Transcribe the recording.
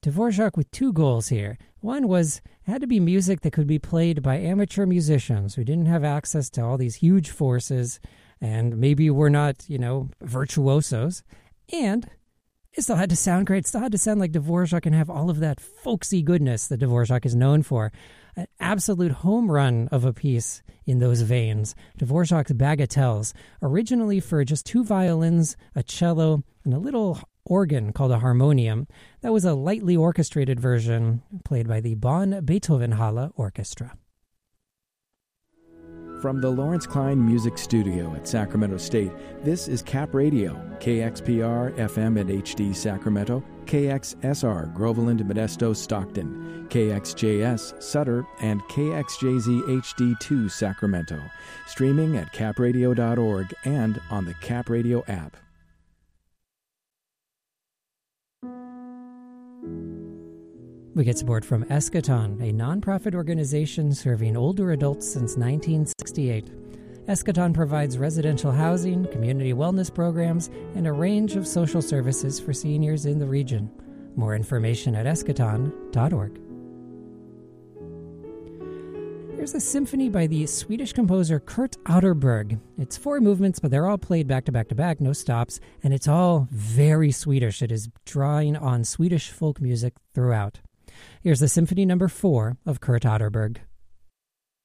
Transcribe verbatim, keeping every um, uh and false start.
Dvorak with two goals here. One was it had to be music that could be played by amateur musicians who didn't have access to all these huge forces and maybe were not, you know, virtuosos. And it still had to sound great. It still had to sound like Dvorak and have all of that folksy goodness that Dvorak is known for. An absolute home run of a piece in those veins. Dvorak's Bagatelles, originally for just two violins, a cello, and a little organ called a harmonium. That was a lightly orchestrated version played by the Bonn Beethovenhalle Orchestra. From the Lawrence Klein Music Studio at Sacramento State, this is Cap Radio, K X P R F M and H D Sacramento, K X S R Groveland, Modesto, Stockton, K X J S Sutter, and K X J Z H D two Sacramento. Streaming at cap radio dot org and on the Cap Radio app. We get support from Eschaton, a nonprofit organization serving older adults since nineteen sixty-eight. Eschaton provides residential housing, community wellness programs, and a range of social services for seniors in the region. More information at eschaton dot org. There's a symphony by the Swedish composer Kurt Otterberg. It's four movements, but they're all played back to back to back, no stops, and it's all very Swedish. It is drawing on Swedish folk music throughout. Here's the Symphony Number Four of Kurt Otterberg.